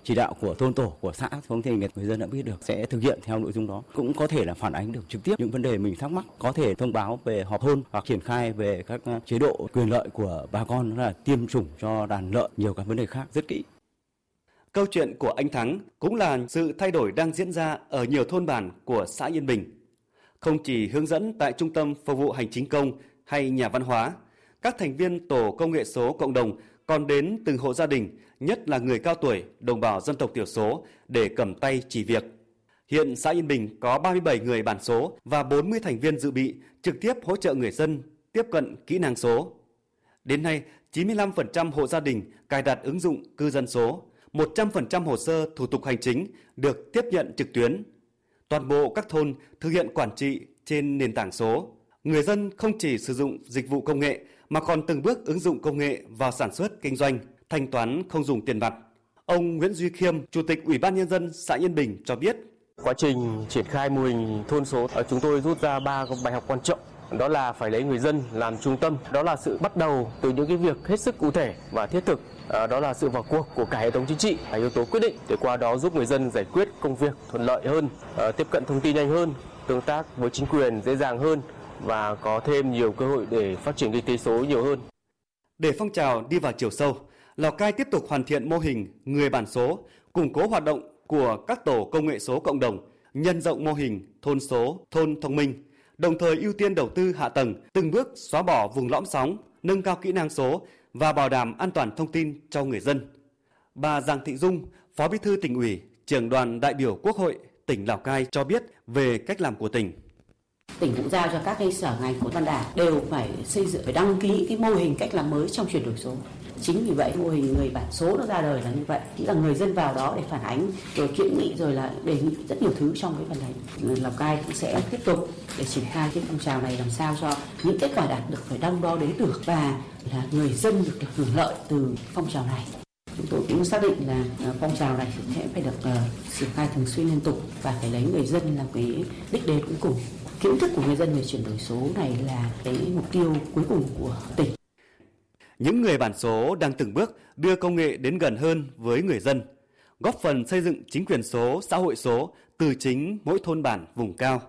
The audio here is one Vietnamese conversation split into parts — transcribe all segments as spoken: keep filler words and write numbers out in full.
chỉ đạo của thôn tổ, của xã xuống thì người dân đã biết được sẽ thực hiện theo nội dung đó. Cũng có thể là phản ánh được trực tiếp những vấn đề mình thắc mắc, có thể thông báo về họp thôn hoặc triển khai về các chế độ quyền lợi của bà con là tiêm chủng cho đàn lợn, nhiều các vấn đề khác rất kỹ. Câu chuyện của anh Thắng cũng là sự thay đổi đang diễn ra ở nhiều thôn bản của xã Yên Bình. Không chỉ hướng dẫn tại trung tâm phục vụ hành chính công hay nhà văn hóa, các thành viên tổ công nghệ số cộng đồng còn đến từng hộ gia đình, nhất là người cao tuổi, đồng bào dân tộc thiểu số để cầm tay chỉ việc. Hiện xã Yên Bình có ba mươi bảy người bản số và bốn mươi thành viên dự bị trực tiếp hỗ trợ người dân tiếp cận kỹ năng số. Đến nay, chín mươi lăm phần trăm hộ gia đình cài đặt ứng dụng cư dân số, một trăm phần trăm hồ sơ thủ tục hành chính được tiếp nhận trực tuyến. Toàn bộ các thôn thực hiện quản trị trên nền tảng số. Người dân không chỉ sử dụng dịch vụ công nghệ mà còn từng bước ứng dụng công nghệ vào sản xuất kinh doanh, thanh toán không dùng tiền mặt. Ông Nguyễn Duy Khiêm, Chủ tịch Ủy ban Nhân dân xã Yên Bình cho biết. Quá trình triển khai mô hình thôn số, chúng tôi rút ra ba bài học quan trọng. Đó là phải lấy người dân làm trung tâm, đó là sự bắt đầu từ những cái việc hết sức cụ thể và thiết thực, đó là sự vào cuộc của cả hệ thống chính trị là yếu tố quyết định để qua đó giúp người dân giải quyết công việc thuận lợi hơn, tiếp cận thông tin nhanh hơn, tương tác với chính quyền dễ dàng hơn và có thêm nhiều cơ hội để phát triển kinh tế số nhiều hơn. Để phong trào đi vào chiều sâu, Lào Cai tiếp tục hoàn thiện mô hình người bản số, củng cố hoạt động của các tổ công nghệ số cộng đồng, nhân rộng mô hình thôn số, thôn thông minh, đồng thời ưu tiên đầu tư hạ tầng, từng bước xóa bỏ vùng lõm sóng, nâng cao kỹ năng số và bảo đảm an toàn thông tin cho người dân. Bà Giàng Thị Dung, Phó Bí thư Tỉnh ủy, Trưởng đoàn đại biểu Quốc hội tỉnh Lào Cai cho biết về cách làm của tỉnh. Tỉnh cũng giao cho các cái sở ngành của Văn Đà đều phải xây dựng, phải đăng ký cái mô hình cách làm mới trong chuyển đổi số. Chính vì vậy mô hình người bản số nó ra đời là như vậy, chỉ là người dân vào đó để phản ánh, rồi kiến nghị, rồi là đề nghị rất nhiều thứ trong cái phần này. Lào Cai cũng sẽ tiếp tục để triển khai cái phong trào này làm sao cho những kết quả đạt được phải đong đo đếm được và là người dân được, được hưởng lợi từ phong trào này. Chúng tôi cũng xác định là phong trào này sẽ phải được uh, triển khai thường xuyên liên tục và phải lấy người dân làm cái đích đến cuối cùng. Kiến thức của người dân về chuyển đổi số này là cái mục tiêu cuối cùng của tỉnh. Những người bản số đang từng bước đưa công nghệ đến gần hơn với người dân, góp phần xây dựng chính quyền số, xã hội số từ chính mỗi thôn bản vùng cao.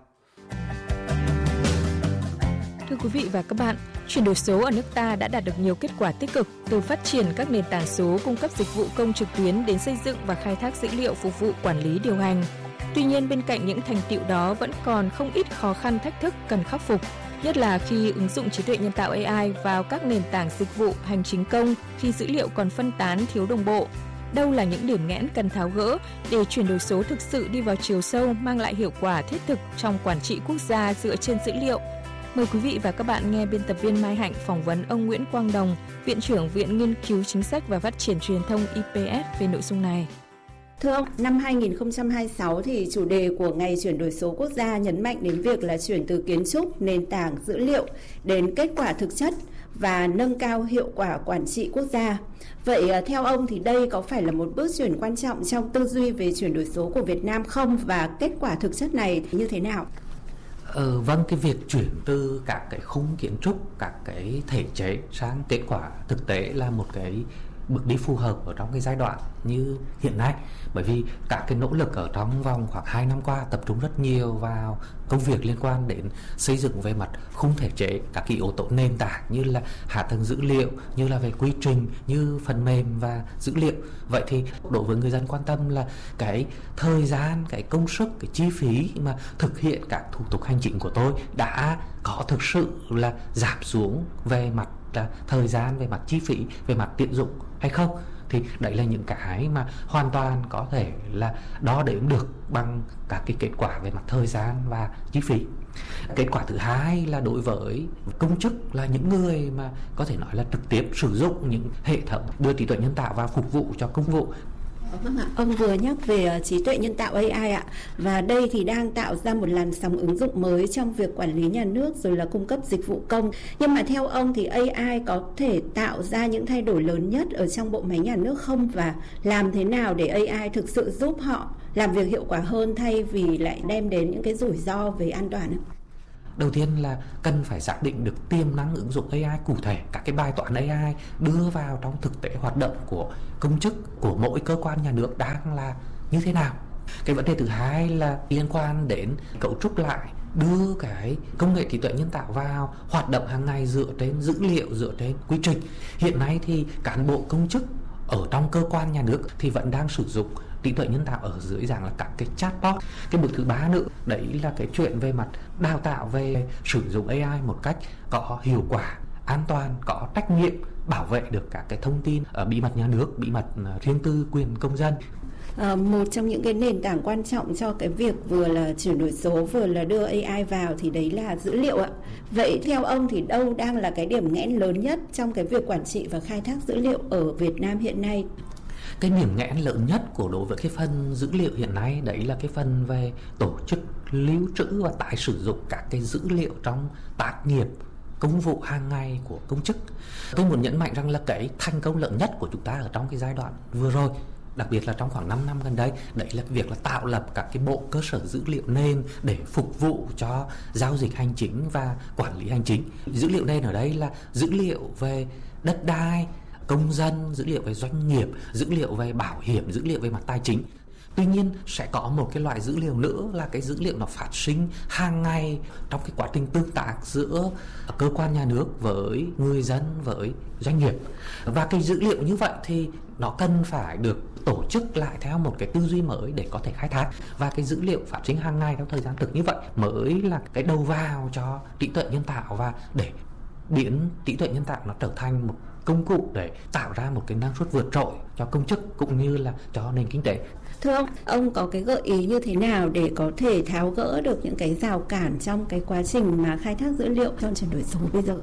Thưa quý vị và các bạn, chuyển đổi số ở nước ta đã đạt được nhiều kết quả tích cực, từ phát triển các nền tảng số cung cấp dịch vụ công trực tuyến đến xây dựng và khai thác dữ liệu phục vụ quản lý điều hành. Tuy nhiên, bên cạnh những thành tựu đó vẫn còn không ít khó khăn thách thức cần khắc phục, nhất là khi ứng dụng trí tuệ nhân tạo a i vào các nền tảng dịch vụ hành chính công khi dữ liệu còn phân tán thiếu đồng bộ. Đâu là những điểm nghẽn cần tháo gỡ để chuyển đổi số thực sự đi vào chiều sâu, mang lại hiệu quả thiết thực trong quản trị quốc gia dựa trên dữ liệu? Mời quý vị và các bạn nghe biên tập viên Mai Hạnh phỏng vấn ông Nguyễn Quang Đồng, Viện trưởng Viện Nghiên cứu Chính sách và Phát triển Truyền thông I P S về nội dung này. Thưa ông, năm hai nghìn không trăm hai mươi sáu thì chủ đề của Ngày chuyển đổi số quốc gia nhấn mạnh đến việc là chuyển từ kiến trúc, nền tảng dữ liệu đến kết quả thực chất và nâng cao hiệu quả quản trị quốc gia. Vậy theo ông thì đây có phải là một bước chuyển quan trọng trong tư duy về chuyển đổi số của Việt Nam không, và kết quả thực chất này như thế nào? Ờ, vâng, cái việc chuyển từ các cái khung kiến trúc, các cái thể chế sang kết quả thực tế là một cái bước đi phù hợp ở trong cái giai đoạn như hiện nay, bởi vì các cái nỗ lực ở trong vòng khoảng hai năm qua tập trung rất nhiều vào công việc liên quan đến xây dựng về mặt khung thể chế, các cái yếu tố nền tảng như là hạ tầng dữ liệu, như là về quy trình, như phần mềm và dữ liệu. Vậy thì đối với người dân quan tâm là cái thời gian, cái công sức, cái chi phí mà thực hiện các thủ tục hành chính của tôi đã có thực sự là giảm xuống về mặt là thời gian, về mặt chi phí, về mặt tiện dụng hay không, thì đấy là những cái mà hoàn toàn có thể là đo đếm được bằng các cái kết quả về mặt thời gian và chi phí. Kết quả thứ hai là đối với công chức, là những người mà có thể nói là trực tiếp sử dụng những hệ thống đưa trí tuệ nhân tạo vào phục vụ cho công vụ. Vâng ạ, ông vừa nhắc về trí tuệ nhân tạo a i ạ, và đây thì đang tạo ra một làn sóng ứng dụng mới trong việc quản lý nhà nước rồi là cung cấp dịch vụ công. Nhưng mà theo ông thì a i có thể tạo ra những thay đổi lớn nhất ở trong bộ máy nhà nước không, và làm thế nào để a i thực sự giúp họ làm việc hiệu quả hơn thay vì lại đem đến những cái rủi ro về an toàn? Đầu tiên là cần phải xác định được tiềm năng ứng dụng a i cụ thể, các cái bài toán a i đưa vào trong thực tế hoạt động của công chức, của mỗi cơ quan nhà nước đang là như thế nào. Cái vấn đề thứ hai là liên quan đến cấu trúc lại, đưa cái công nghệ trí tuệ nhân tạo vào hoạt động hàng ngày dựa trên dữ liệu, dựa trên quy trình. Hiện nay thì cán bộ công chức ở trong cơ quan nhà nước thì vẫn đang sử dụng trí tuệ nhân tạo ở dưới dạng là các cái chatbot. Cái bước thứ ba nữa đấy là cái chuyện về mặt đào tạo về sử dụng a i một cách có hiệu quả, an toàn, có trách nhiệm, bảo vệ được các cái thông tin ở bí mật nhà nước, bí mật riêng tư, quyền công dân. À, một trong những cái nền tảng quan trọng cho cái việc vừa là chuyển đổi số vừa là đưa a i vào thì đấy là dữ liệu ạ. Vậy theo ông thì đâu đang là cái điểm nghẽn lớn nhất trong cái việc quản trị và khai thác dữ liệu ở Việt Nam hiện nay? Cái điểm nghẽn lớn nhất của đối với cái phần dữ liệu hiện nay đấy là cái phần về tổ chức lưu trữ và tái sử dụng các cái dữ liệu trong tác nghiệp, công vụ hàng ngày của công chức. Tôi muốn nhấn mạnh rằng là cái thành công lớn nhất của chúng ta ở trong cái giai đoạn vừa rồi, đặc biệt là trong khoảng năm năm gần đây, đấy là việc là tạo lập các cái bộ cơ sở dữ liệu nền để phục vụ cho giao dịch hành chính và quản lý hành chính. Dữ liệu nền ở đây là dữ liệu về đất đai, công dân, dữ liệu về doanh nghiệp, dữ liệu về bảo hiểm, dữ liệu về mặt tài chính. Tuy nhiên sẽ có một cái loại dữ liệu nữa là cái dữ liệu nó phát sinh hàng ngày trong cái quá trình tương tác giữa cơ quan nhà nước với người dân, với doanh nghiệp. Và cái dữ liệu như vậy thì nó cần phải được tổ chức lại theo một cái tư duy mới để có thể khai thác. Và cái dữ liệu phát sinh hàng ngày trong thời gian thực như vậy mới là cái đầu vào cho trí tuệ nhân tạo và để biến trí tuệ nhân tạo nó trở thành một công cụ để tạo ra một cái năng suất vượt trội cho công chức cũng như là cho nền kinh tế. Thưa ông, ông có cái gợi ý như thế nào để có thể tháo gỡ được những cái rào cản trong cái quá trình mà khai thác dữ liệu trong chuyển đổi số bây giờ?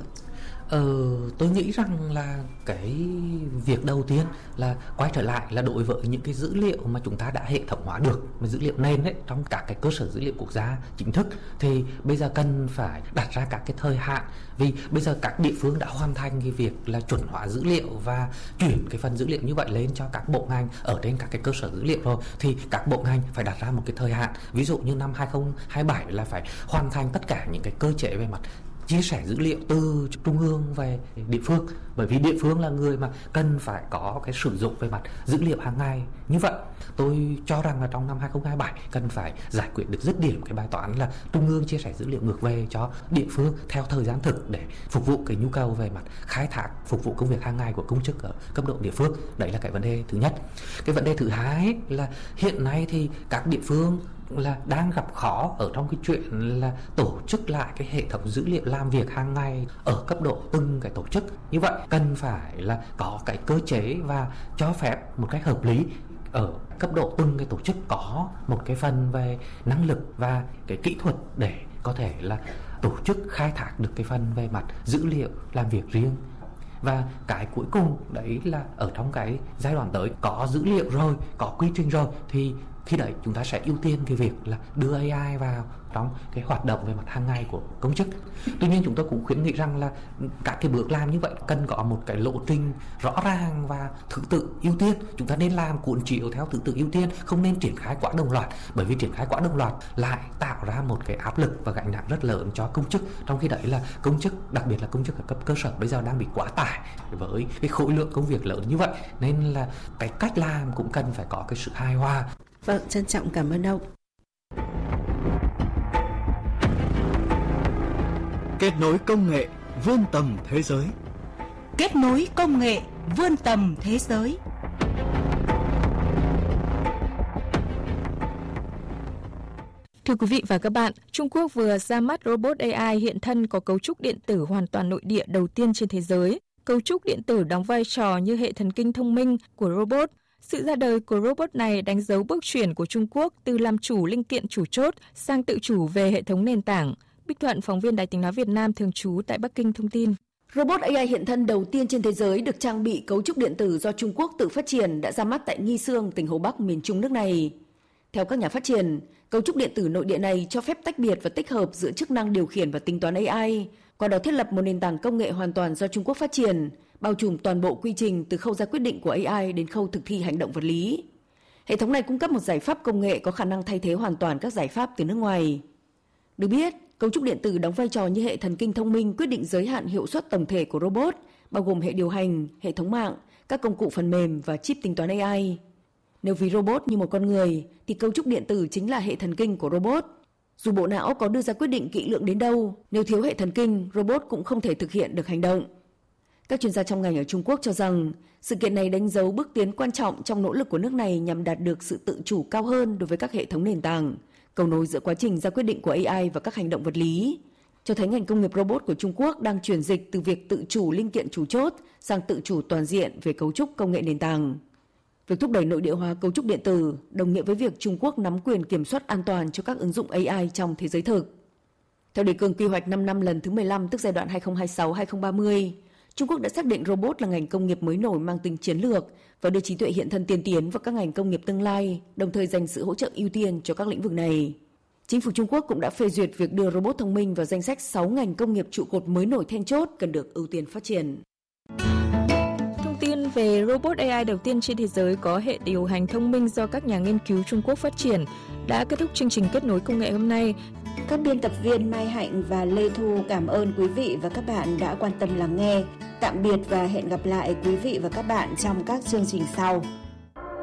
Ờ, tôi nghĩ rằng là cái việc đầu tiên là quay trở lại là đối với những cái dữ liệu mà chúng ta đã hệ thống hóa được, mà dữ liệu nền đấy trong các cái cơ sở dữ liệu quốc gia chính thức, thì bây giờ cần phải đặt ra các cái thời hạn. Vì bây giờ các địa phương đã hoàn thành cái việc là chuẩn hóa dữ liệu và chuyển cái phần dữ liệu như vậy lên cho các bộ ngành ở trên các cái cơ sở dữ liệu rồi, thì các bộ ngành phải đặt ra một cái thời hạn. Ví dụ như năm hai không hai bảy là phải hoàn thành tất cả những cái cơ chế về mặt chia sẻ dữ liệu từ trung ương về địa phương, bởi vì địa phương là người mà cần phải có cái sử dụng về mặt dữ liệu hàng ngày. Như vậy tôi cho rằng là trong năm hai không hai bảy cần phải giải quyết được dứt điểm cái bài toán là trung ương chia sẻ dữ liệu ngược về cho địa phương theo thời gian thực để phục vụ cái nhu cầu về mặt khai thác, phục vụ công việc hàng ngày của công chức ở cấp độ địa phương. Đấy là cái vấn đề thứ nhất. Cái vấn đề thứ hai là hiện nay thì các địa phương là đang gặp khó ở trong cái chuyện là tổ chức lại cái hệ thống dữ liệu làm việc hàng ngày ở cấp độ từng cái tổ chức. Như vậy cần phải là có cái cơ chế và cho phép một cách hợp lý ở cấp độ từng cái tổ chức có một cái phần về năng lực và cái kỹ thuật để có thể là tổ chức khai thác được cái phần về mặt dữ liệu làm việc riêng. Và cái cuối cùng đấy là ở trong cái giai đoạn tới có dữ liệu rồi, có quy trình rồi thì khi đấy chúng ta sẽ ưu tiên cái việc là đưa a i vào trong cái hoạt động về mặt hàng ngày của công chức. Tuy nhiên chúng tôi cũng khuyến nghị rằng là các cái bước làm như vậy cần có một cái lộ trình rõ ràng và thứ tự ưu tiên. Chúng ta nên làm cuốn chiếu theo thứ tự ưu tiên, không nên triển khai quá đồng loạt, bởi vì triển khai quá đồng loạt lại tạo ra một cái áp lực và gánh nặng rất lớn cho công chức. Trong khi đấy là công chức, đặc biệt là công chức ở cấp cơ sở bây giờ đang bị quá tải với cái khối lượng công việc lớn như vậy, nên là cái cách làm cũng cần phải có cái sự hài hòa. Vâng, trân trọng cảm ơn ông. Kết nối công nghệ vươn tầm thế giới. Kết nối công nghệ vươn tầm thế giới. Thưa quý vị và các bạn, Trung Quốc vừa ra mắt robot a i hiện thân có cấu trúc điện tử hoàn toàn nội địa đầu tiên trên thế giới. Cấu trúc điện tử đóng vai trò như hệ thần kinh thông minh của robot. Sự ra đời của robot này đánh dấu bước chuyển của Trung Quốc từ làm chủ linh kiện chủ chốt sang tự chủ về hệ thống nền tảng. Bích Thuận, phóng viên Đài Tiếng nói Việt Nam thường trú tại Bắc Kinh thông tin. Robot a i hiện thân đầu tiên trên thế giới được trang bị cấu trúc điện tử do Trung Quốc tự phát triển đã ra mắt tại Nghi Sương, tỉnh Hồ Bắc, miền Trung nước này. Theo các nhà phát triển, cấu trúc điện tử nội địa này cho phép tách biệt và tích hợp giữa chức năng điều khiển và tính toán a i, qua đó thiết lập một nền tảng công nghệ hoàn toàn do Trung Quốc phát triển, bao trùm toàn bộ quy trình từ khâu ra quyết định của a i đến khâu thực thi hành động vật lý. Hệ thống này cung cấp một giải pháp công nghệ có khả năng thay thế hoàn toàn các giải pháp từ nước ngoài. Được biết, Cấu trúc điện tử đóng vai trò như hệ thần kinh thông minh quyết định giới hạn hiệu suất tổng thể của robot, bao gồm hệ điều hành, hệ thống mạng, các công cụ phần mềm và chip tính toán a i. Nếu ví robot như một con người, thì cấu trúc điện tử chính là hệ thần kinh của robot. Dù bộ não có đưa ra quyết định kỹ lưỡng đến đâu, nếu thiếu hệ thần kinh, robot cũng không thể thực hiện được hành động. Các chuyên gia trong ngành ở Trung Quốc cho rằng, sự kiện này đánh dấu bước tiến quan trọng trong nỗ lực của nước này nhằm đạt được sự tự chủ cao hơn đối với các hệ thống nền tảng, cầu nối giữa quá trình ra quyết định của a i và các hành động vật lý, cho thấy ngành công nghiệp robot của Trung Quốc đang chuyển dịch từ việc tự chủ linh kiện chủ chốt sang tự chủ toàn diện về cấu trúc công nghệ nền tảng. Việc thúc đẩy nội địa hóa cấu trúc điện tử đồng nghĩa với việc Trung Quốc nắm quyền kiểm soát an toàn cho các ứng dụng a i trong thế giới thực. Theo đề cương quy hoạch năm năm lần thứ mười lăm, tức giai đoạn hai nghìn không trăm hai mươi sáu đến hai nghìn không trăm ba mươi, Trung Quốc đã xác định robot là ngành công nghiệp mới nổi mang tính chiến lược và đưa trí tuệ hiện thân tiên tiến vào các ngành công nghiệp tương lai, đồng thời dành sự hỗ trợ ưu tiên cho các lĩnh vực này. Chính phủ Trung Quốc cũng đã phê duyệt việc đưa robot thông minh vào danh sách sáu ngành công nghiệp trụ cột mới nổi then chốt cần được ưu tiên phát triển. Thông tin về robot a i đầu tiên trên thế giới có hệ điều hành thông minh do các nhà nghiên cứu Trung Quốc phát triển đã kết thúc chương trình kết nối công nghệ hôm nay. Các biên tập viên Mai Hạnh và Lê Thu cảm ơn quý vị và các bạn đã quan tâm lắng nghe. Tạm biệt và hẹn gặp lại quý vị và các bạn trong các chương trình sau.